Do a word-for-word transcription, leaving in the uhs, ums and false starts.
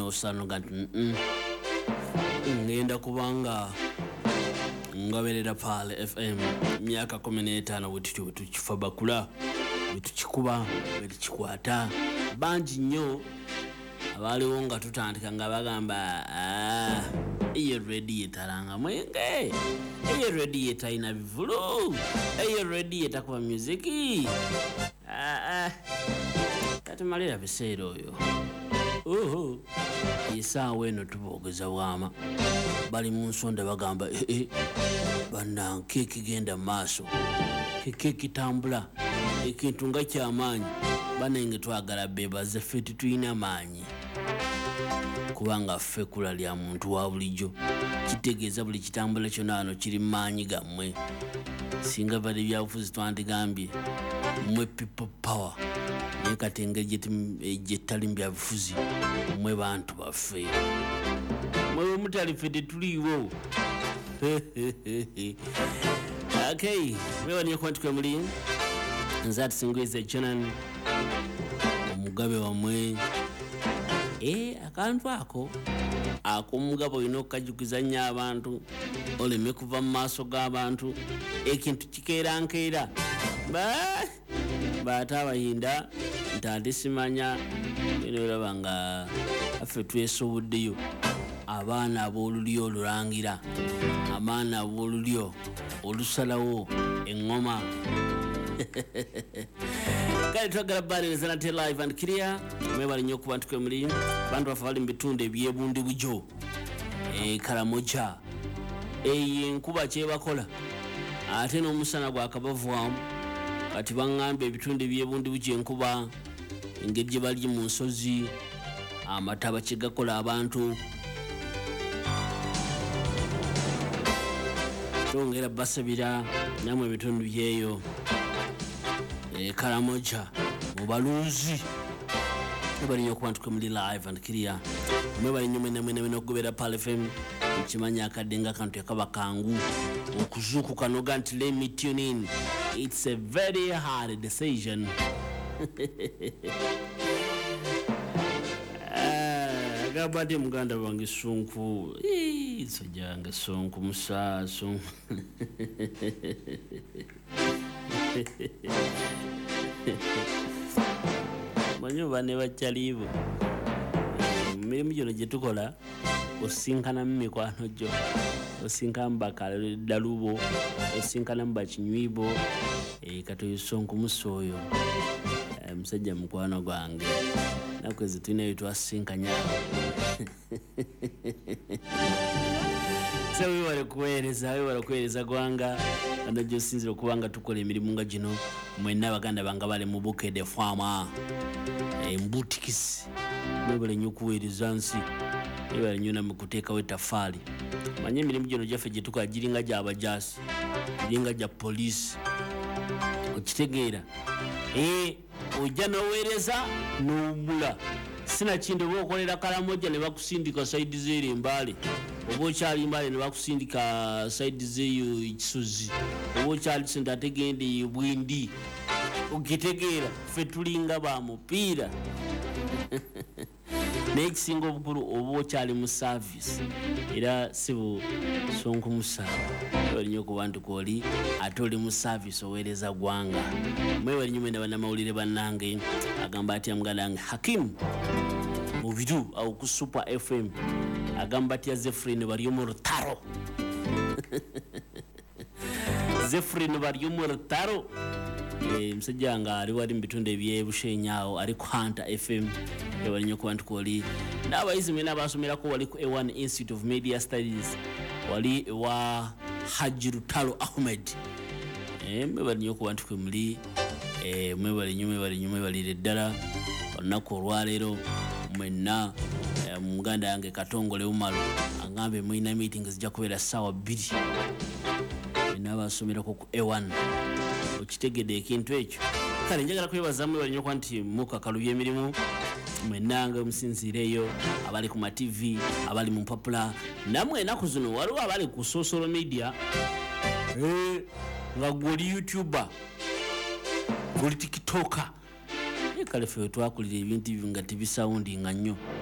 n'osano nga ngenda kubanga ngaberera pale F M myaka kumi n'etaano bwetutyo bwetukifa bakula bwetukikuba bwetukikwata bangi nnyo abaliwo nga tutandika nga bagamba eyo radiator langa mwenge eyo radiator ina bivulu eyo radiator kuba muziki katumalira biseera oyo oho isaawa eno tuboogeza bwama bali mu nsonda bagamba ee bana keki genda maaso keki tambula ekintu nga kyamaanyi banenge twagala bebaze ffe tuyina amaanyi kubanga ffe kula lya muntu wa bulijjo kitegeeza buli kitambula kyonna ano kiri maanyi gammwe singa bali byabufuzi twandigambye mwe people power naye kati engeri gyetali mbyabufuzi mwe bantu baffe mwe mutali ffe tetuliiwo okay mwewaniye kwantukwe muli nzati singweze jonan omugabe wamwe e akantu ako akumugabo ino kajukiza nnyo abantu oleme kuva mu maaso g'abantu ekintu kikeera nkeera ba baata abayinda ntandi simanya eraba nga affe twesoboddeyo abaana ab'olulyo olulangira amaana ab'olulyo olusalawo eŋŋoma kale twagala bbaliriza nate live and clear mwebali nnyo okuba ntukwe muli bantu baffe bali mu bitundu ebyebundi bujo e Karamoja eyo enkuba kyebakola ate n'omusana gwakabavaamu kati baŋŋambye ebitundu ebyebundi bujo enkuba engeri gye bali mu nsozi amataba kye gakola abantu tongera basabira namwe ebitundu byeyo e Karamoja mubalunzi mwebali nnyo okuba ntukwe muli live and clear mwebali nnyo mwena mwena mwena okugobera Pal F M nkimanya akadde nga akantu yakaba kangu okuzuukuka noga nti let me tune in it's a very hard decision agamba ati muganda wange sunku sojange sunku musa sunku manyo bane bakyalibo mirimu gino gye tukola osinkana mu mikwano gyo osinkana mu bakadalubo osinkana mu bakinywibo katoyo sonku musa oyo musajja mukwano gwange nakwezi tulina byetwasinkanya so wewale kuweereza wewale kuweereza gwanga ano gyosinzira okubanga tukola emirimu nga gino mwenna abaganda banga bali mu Bukedde Farmer embutikisi mwebale nnyo okuweereza nsi mwebale nnyo nammwe kuteekawo ettaffaali manye emirimu gino gyaffe gye tukola giringa gy'abajaasi giringa gya poliisi okitegeera ee ojja n'oweereza n'omula sinakindi oba okolera Karamoja ne bakusindika saidi zeero embaale oba okyali mbaale ne bakusindika saidi zeeyo ekisozi oba okyali sente ate genda eyo Bwindi okitegeera ffe tulinga ba mupiira naye ekisinga obukulu oba okyali mu service era sibo sonku musa mwebali nnyo okuba nti kwoli ate oli mu service oweereza gwanga mwebali nnyo mwena bannamawulire bannange agamba atya muganda wange Hakim mu biru awo ku Super F M agamba atya Zefrin bali mu rutaro Zefrin bali mu rutaro musajja nga ali wali mu bitundu ebyebushenyawo ali ku Hunter F M mwebali nnyo okuba nti kwoli n'abayizi mwena abasomerako wali ku A one Institute of Media Studies wali wa Haji Rutalo Ahmed mwebali nnyo okuba nti kwe muli mwebali nnyo mwebali nnyo mwebalire ddala olunaku olwaleero mwenna muganda yange Katongole Umalo agambe mwina meeting zijja kubeera ssaawa bbiri mwena abasomerako ku A one okitegedde ekintu ekyo kale njagala kwebaza mwebali nnyo okuba nti mukakalubya emirimu mwenanga omusinzireyo abali ku ma T V abali mu mpapula namwe enaku zino waliwo abali ku social media eh nga guli YouTuber guli TikToker kale ffe twakulira ebintu nga tibisoundinga nnyo